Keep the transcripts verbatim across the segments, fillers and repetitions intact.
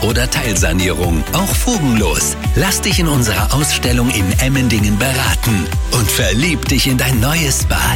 oder Teilsanierung, auch fugenlos. Lass dich in unserer Ausstellung in Emmendingen beraten und verlieb dich in dein neues Bad.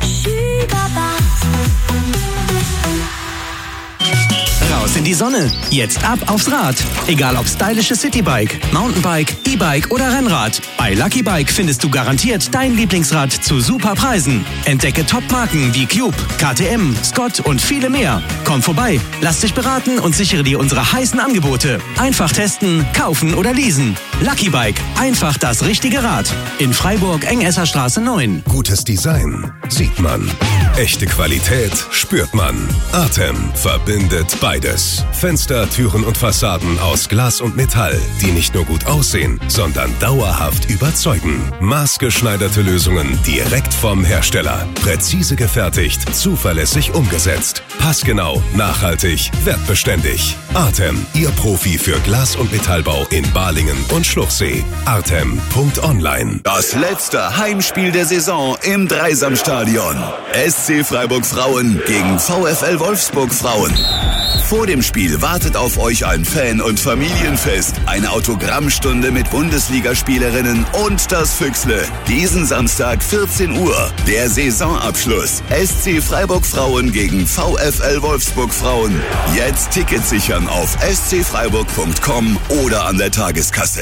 Raus in die Sonne. Jetzt ab aufs Rad. Egal ob stylisches Citybike, Mountainbike, E-Bike oder Rennrad. Bei Lucky Bike findest du garantiert dein Lieblingsrad zu super Preisen. Entdecke Top-Marken wie Cube, K T M, Scott und viele mehr. Komm vorbei, lass dich beraten und sichere dir unsere heißen Angebote. Einfach testen, kaufen oder leasen. Lucky Bike. Einfach das richtige Rad. In Freiburg, Engesser Straße neun. Gutes Design sieht man. Echte Qualität spürt man. Artem verbindet beides. Fenster, Türen und Fassaden aus Glas und Metall, die nicht nur gut aussehen, sondern dauerhaft überzeugen. Maßgeschneiderte Lösungen direkt vom Hersteller. Präzise gefertigt, zuverlässig umgesetzt. Passgenau, nachhaltig, wertbeständig. Artem, Ihr Profi für Glas- und Metallbau in Balingen und Schluchsee. artem punkt online. Das letzte Heimspiel der Saison im Dreisamstadion. S C Freiburg Frauen gegen VfL Wolfsburg Frauen. Vor dem Spiel wartet auf euch ein Fan- und Familienfest, eine Autogrammstunde mit Bundesligaspielerinnen und das Füchsle. Diesen Samstag vierzehn Uhr, der Saisonabschluss. S C Freiburg Frauen gegen VfL Wolfsburg Frauen. Jetzt Tickets sichern auf s c freiburg punkt com oder an der Tageskasse.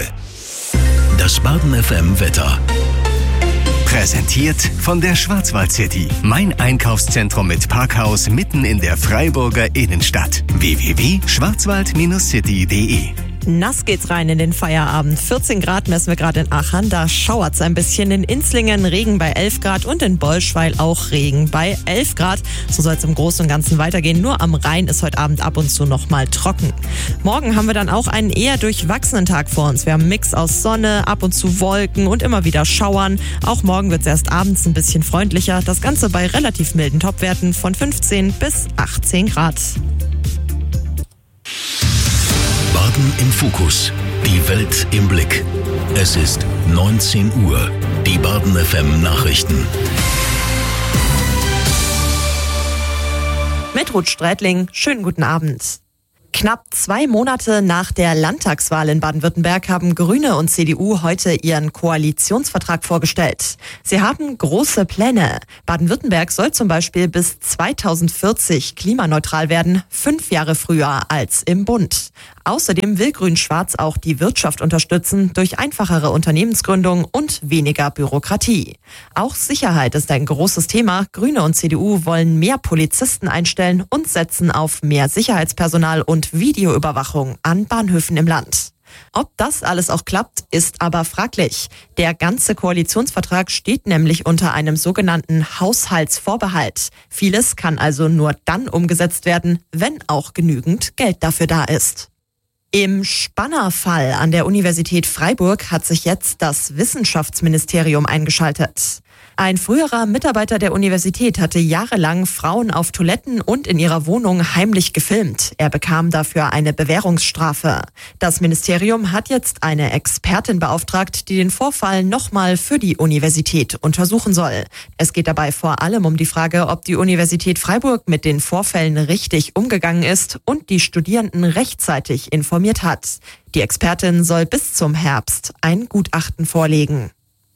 Das Baden F M Wetter. Präsentiert von der Schwarzwald City. Mein Einkaufszentrum mit Parkhaus mitten in der Freiburger Innenstadt. w w w punkt schwarzwald city punkt d e. Nass geht's rein in den Feierabend. vierzehn Grad messen wir gerade in Aachen. Da schauert's ein bisschen. In Inzlingen Regen bei elf Grad und in Bolschweil auch Regen bei elf Grad. So soll es im Großen und Ganzen weitergehen. Nur am Rhein ist heute Abend ab und zu noch mal trocken. Morgen haben wir dann auch einen eher durchwachsenen Tag vor uns. Wir haben einen Mix aus Sonne, ab und zu Wolken und immer wieder Schauern. Auch morgen wird's erst abends ein bisschen freundlicher. Das Ganze bei relativ milden Topwerten von fünfzehn bis achtzehn Grad. Baden im Fokus. Die Welt im Blick. Es ist neunzehn Uhr. Die Baden F M Nachrichten. Mit Ruth Strätling, schönen guten Abend. Knapp zwei Monate nach der Landtagswahl in Baden-Württemberg haben Grüne und C D U heute ihren Koalitionsvertrag vorgestellt. Sie haben große Pläne. Baden-Württemberg soll zum Beispiel bis zweitausendvierzig klimaneutral werden, fünf Jahre früher als im Bund. Außerdem will Grün-Schwarz auch die Wirtschaft unterstützen durch einfachere Unternehmensgründung und weniger Bürokratie. Auch Sicherheit ist ein großes Thema. Grüne und C D U wollen mehr Polizisten einstellen und setzen auf mehr Sicherheitspersonal und Videoüberwachung an Bahnhöfen im Land. Ob das alles auch klappt, ist aber fraglich. Der ganze Koalitionsvertrag steht nämlich unter einem sogenannten Haushaltsvorbehalt. Vieles kann also nur dann umgesetzt werden, wenn auch genügend Geld dafür da ist. Im Spannerfall an der Universität Freiburg hat sich jetzt das Wissenschaftsministerium eingeschaltet. Ein früherer Mitarbeiter der Universität hatte jahrelang Frauen auf Toiletten und in ihrer Wohnung heimlich gefilmt. Er bekam dafür eine Bewährungsstrafe. Das Ministerium hat jetzt eine Expertin beauftragt, die den Vorfall nochmal für die Universität untersuchen soll. Es geht dabei vor allem um die Frage, ob die Universität Freiburg mit den Vorfällen richtig umgegangen ist und die Studierenden rechtzeitig informiert hat. Die Expertin soll bis zum Herbst ein Gutachten vorlegen.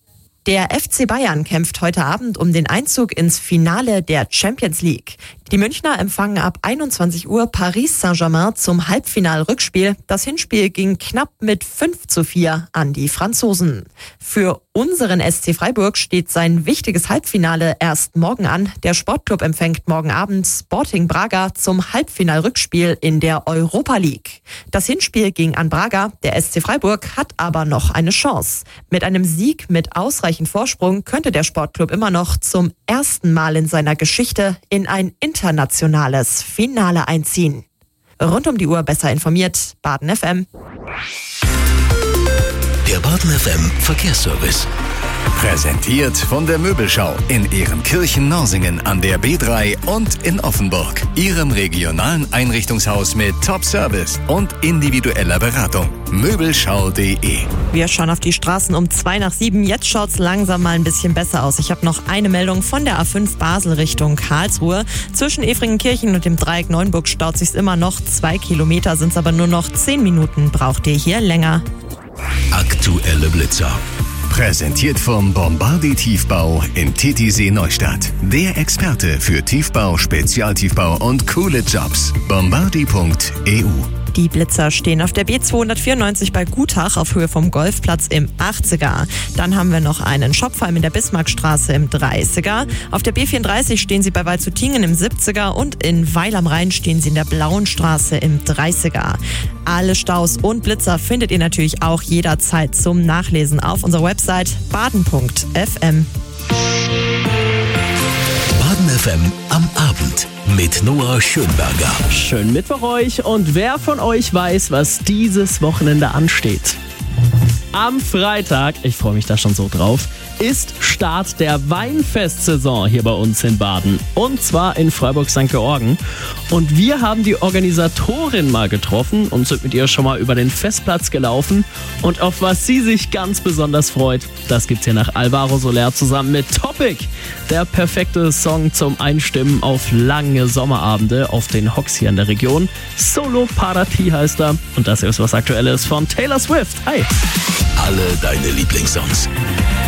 Der F C Bayern kämpft heute Abend um den Einzug ins Finale der Champions League. Die Münchner empfangen ab einundzwanzig Uhr Paris Saint-Germain zum Halbfinal-Rückspiel. Das Hinspiel ging knapp mit fünf zu vier an die Franzosen. Für unseren S C Freiburg steht sein wichtiges Halbfinale erst morgen an. Der Sportclub empfängt morgen Abend Sporting Braga zum Halbfinal-Rückspiel in der Europa League. Das Hinspiel ging an Braga. Der S C Freiburg hat aber noch eine Chance. Mit einem Sieg mit ausreichend Vorsprung könnte der Sportclub immer noch zum ersten Mal in seiner Geschichte in ein internationales Finale einziehen. Rund um die Uhr besser informiert, Baden F M. Der Baden F M Verkehrsservice. Präsentiert von der Möbelschau in Ehrenkirchen-Norsingen an der B drei und in Offenburg. Ihrem regionalen Einrichtungshaus mit Top-Service und individueller Beratung. Möbelschau punkt de. Wir schauen auf die Straßen um zwei nach sieben. Jetzt schaut's langsam mal ein bisschen besser aus. Ich habe noch eine Meldung von der A fünf Basel Richtung Karlsruhe. Zwischen Efringenkirchen und dem Dreieck Neuenburg staut sich's immer noch. Zwei Kilometer sind's aber nur noch zehn Minuten. Braucht ihr hier länger. Aktuelle Blitzer. Präsentiert vom Bombardi Tiefbau in Titisee Neustadt. Der Experte für Tiefbau, Spezialtiefbau und coole Jobs. bombardi punkt e u. Die Blitzer stehen auf der B zweihundertvierundneunzig bei Gutach auf Höhe vom Golfplatz im achtziger. Dann haben wir noch einen Shopfalm in der Bismarckstraße im dreißiger. Auf der B vierunddreißig stehen sie bei Waldshutingen im siebziger und in Weil am Rhein stehen sie in der Blauen Straße im dreißiger. Alle Staus und Blitzer findet ihr natürlich auch jederzeit zum Nachlesen auf unserer Website baden punkt f m. Baden F M am Abend mit Noah Schönberger. Schönen Mittwoch euch und wer von euch weiß, was dieses Wochenende ansteht? Am Freitag, ich freue mich da schon so drauf, ist Start der Weinfestsaison hier bei uns in Baden. Und zwar in Freiburg-Sankt Georgen. Und wir haben die Organisatorin mal getroffen und sind mit ihr schon mal über den Festplatz gelaufen. Und auf was sie sich ganz besonders freut, das gibt's hier nach Alvaro Soler zusammen mit Topic. Der perfekte Song zum Einstimmen auf lange Sommerabende auf den Hocks hier in der Region. Solo Parati heißt er. Und das ist was Aktuelles von Taylor Swift. Hi! Alle deine Lieblingssongs.